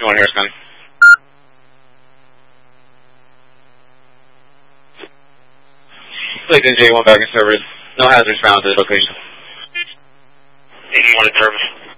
1 Harris County. Clayton J1 back in service. No hazards found at the location. 81 in service.